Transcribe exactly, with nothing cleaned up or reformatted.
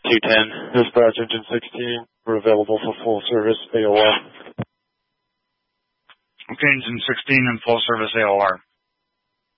two ten. Dispatch engine sixteen. We're available for full service A O R. Okay, engine sixteen and full service A O R.